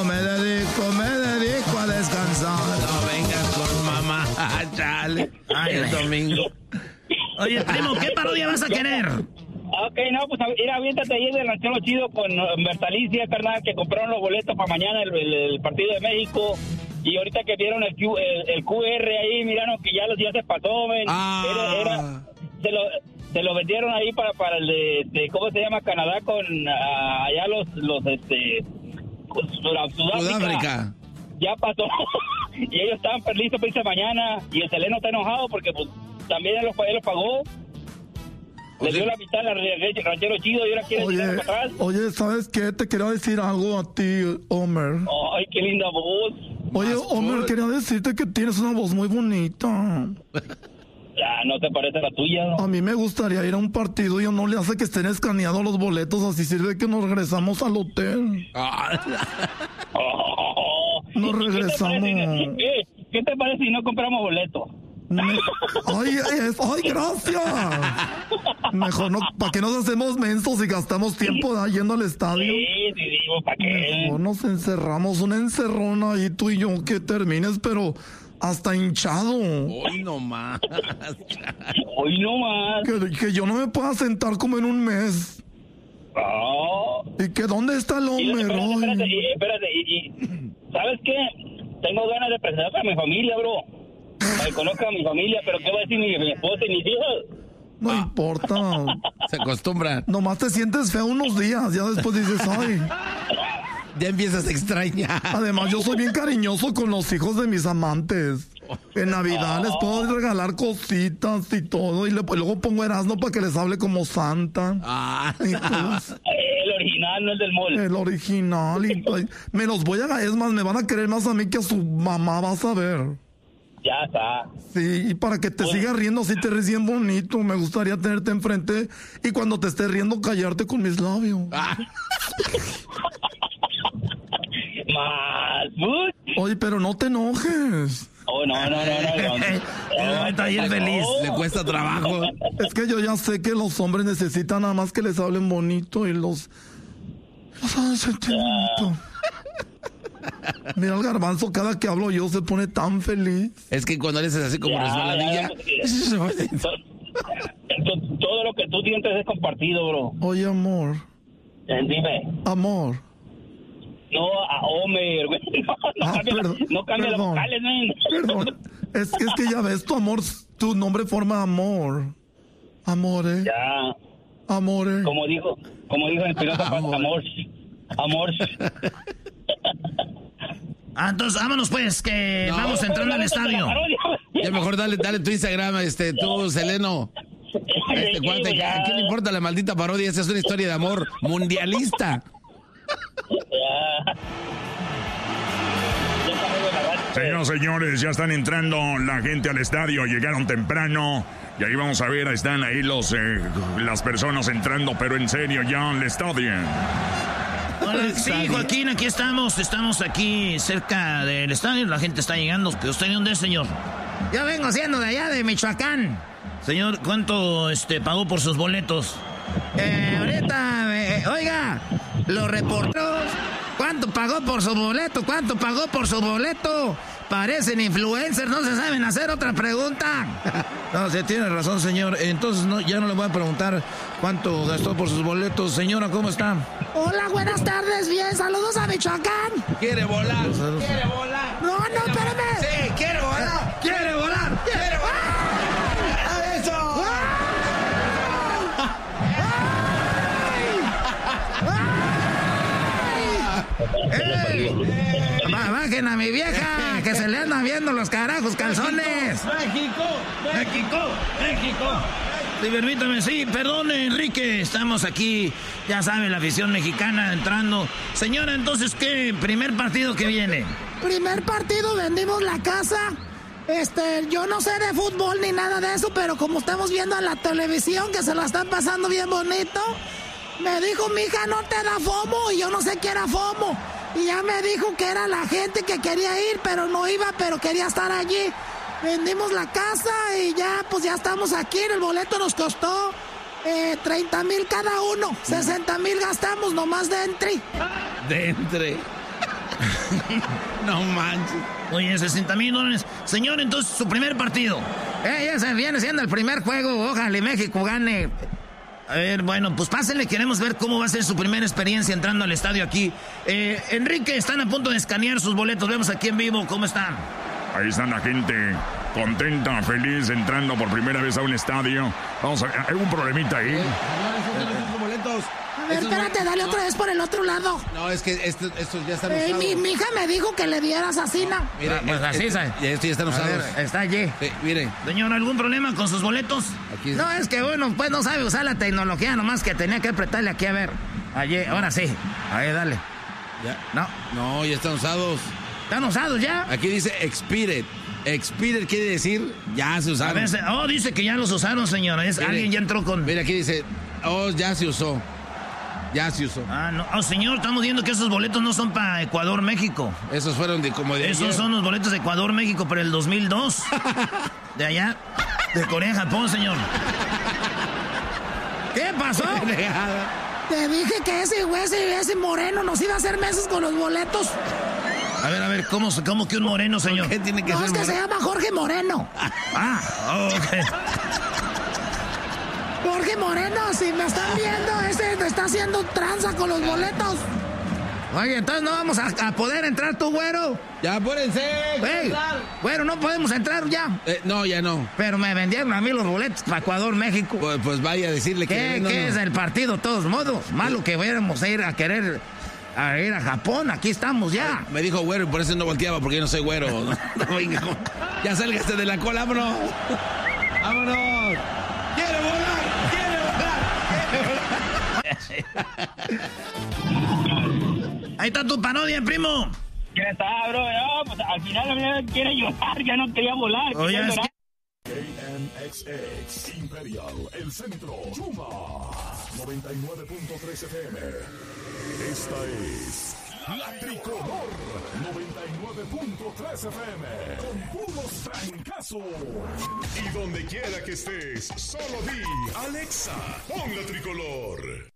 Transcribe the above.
Me dedico a descansar. No vengas con mamá, chale. Ay, el domingo. Oye, primo, ¿qué parodia vas a querer? Ok, no, pues ir aviéntate ahí del ranchero chido con Bertalicia, carnal, que compraron los boletos para mañana el partido de México. Y ahorita que vieron el QR ahí, miraron que ya se pasó, men. Se lo vendieron ahí para el de ¿cómo se llama? Canadá con allá los Sudáfrica. Ya pasó. Y ellos estaban listos para irse mañana. Y el Seleno está enojado porque pues también él los pagó. Le dio la mitad al ranchero chido y ahora quiere tirar para atrás. Oye, ¿sabes qué? Te quería decir algo a ti, Homer. Ay, qué linda voz. Oye, Homer, quería decirte que tienes una voz muy bonita. Ya, ¿no te parece la tuya? A mí me gustaría ir a un partido y no le hace que estén escaneados los boletos, así sirve que nos regresamos al hotel. Nos regresamos. ¿Qué te parece si no compramos boletos? Ay, gracias. Mejor no, ¿para qué nos hacemos mensos y gastamos tiempo yendo al estadio? Sí, digo, ¿para qué? Mejor nos encerramos, una encerrona ahí tú y yo, que termines, pero hasta hinchado. Hoy no más. Que yo no me pueda sentar como en un mes. ¿Y que dónde está el hombre? Espérate, ¿sabes qué? Tengo ganas de presentar a mi familia, bro. Para que conozca a mi familia, pero ¿qué va a decir mi esposa y mis hijos? No importa. Se acostumbra. Nomás te sientes feo unos días, ya después dices, ay. Ya empiezas a extrañar. Además, yo soy bien cariñoso con los hijos de mis amantes. En Navidad les puedo regalar cositas y todo. Y luego pongo Erasmo para que les hable como Santa. Pues, el original, no el del mall. El original. Me los voy a... Es más, me van a querer más a mí que a su mamá, vas a ver. Ya está. Sí, y para que te sigas riendo, así te ríes bien bonito. Me gustaría tenerte enfrente y cuando te estés riendo, callarte con mis labios. Oye, pero no te enojes. Oh, no. Está bien feliz. Le cuesta trabajo. Es que yo ya sé que los hombres necesitan nada más que les hablen bonito y los hacen sentir bonito. Mira el Garbanzo, cada que hablo yo se pone tan feliz. Es que cuando eres así como resbaladilla. Todo lo que tú sientes es compartido, bro. Oye, amor. Dime. Amor. No, a Homer, güey. No cambia las vocales, man. Perdón. Es que ya ves, tu nombre forma amor. Amore. Ya. Amore. Como dijo en Espinosa Paz, amor. Entonces, vámonos pues, que vamos entrando al estadio. Ya mejor dale tu Instagram, tú, Seleno. Cuate, ¿a quién le importa la maldita parodia? Esa es una historia de amor mundialista. Señores, ya están entrando la gente al estadio, llegaron temprano. Y ahí vamos a ver, están ahí las personas entrando, pero en serio ya al estadio. Hola, sí, Joaquín, aquí estamos aquí cerca del estadio, la gente está llegando. ¿Usted de dónde es, señor? Yo vengo siendo de allá, de Michoacán. Señor, ¿cuánto pagó por sus boletos? Ahorita, oiga, los reporteros, ¿cuánto pagó por su boleto? Parecen influencers, no se saben hacer otra pregunta. No, se tiene razón, señor. Entonces ya no le voy a preguntar cuánto gastó por sus boletos. Señora, ¿cómo está? Hola, buenas tardes, bien, saludos a Michoacán. ¿Quiere volar? No, espérame. Sí, quiere volar. ¡Eso! Bajen a mi vieja, que se le andan viendo los carajos calzones. México. Sí, permítame, sí, perdone, Enrique, estamos aquí, ya sabe, la afición mexicana entrando. Señora, entonces, ¿qué primer partido que viene? Primer partido, vendimos la casa. Yo no sé de fútbol ni nada de eso, pero como estamos viendo en la televisión que se la están pasando bien bonito, me dijo, mija, no te da FOMO, y yo no sé qué era FOMO. Y ya me dijo que era la gente que quería ir, pero no iba, pero quería estar allí. Vendimos la casa y ya estamos aquí. El boleto nos costó 30,000 cada uno. 60,000 gastamos nomás de entry. No manches. Oye, $60,000. Señor, entonces, su primer partido. Ese viene siendo el primer juego. Ojalá y México gane. A ver, bueno, pues pásenle. Queremos ver cómo va a ser su primera experiencia entrando al estadio aquí. Enrique, están a punto de escanear sus boletos. Vemos aquí en vivo cómo están. Ahí están la gente contenta, feliz, entrando por primera vez a un estadio. Vamos a ver, hay un problemita ahí. Señores, boletos. A ver, espérate, dale otra vez por el otro lado. No, es que estos ya están usados. Mi hija me dijo que le dieras así, ¿no? Mire, pues así, ¿sabes? Estos ya están usados. A ver, está allí. Sí, mire. Señor, ¿algún problema con sus boletos? Aquí No, es que bueno, pues no sabe usar la tecnología, nomás que tenía que apretarle aquí a ver. Allí, ahora sí. Ahí, dale. Ya. No, ya están usados. ¿están usados ya? Aquí dice expired. Expired quiere decir ya se A usaron. ver, dice que ya los usaron, señor. Mire, Alguien ya entró con... Mira, aquí dice, ya se usó. Ya se usó. Ah, no. Señor, estamos viendo que esos boletos no son para Ecuador, México. Esos fueron de Esos ayer. son los boletos de Ecuador, México, para el 2002. De allá, de Corea, Japón, señor. ¿Qué pasó? Te dije que ese moreno nos iba a hacer meses con los boletos. A ver, ¿cómo que un moreno, señor? ¿Qué tiene que No, ser es que se llama Jorge Moreno. Ok. Jorge Moreno, si me están viendo, ese está haciendo tranza con los boletos. Oye, entonces no vamos a poder entrar, tú, güero. Ya, apúrense. Hey, güero, no podemos entrar ya. No, ya no. Pero me vendieron a mí los boletos para Ecuador, México. Pues vaya a decirle que... ¿Qué es el partido, de todos modos? Malo que fuéramos a ir a Japón, aquí estamos ya. Me dijo güero y por eso no volteaba, porque yo no soy güero. Ya sálgase de la cola, vámonos. ¡Vámonos! ¡Quiere volar! Ahí está tu parodia, primo. ¿Qué está, bro? No, pues al final quiere llorar, ya no quería volar. Oye, quería es llorar. KNXX Imperial, el centro, Chuma, 99.3 FM. Esta es La Tricolor, 99.3 FM, con puros francazos. Y donde quiera que estés, solo di, Alexa, pon La Tricolor.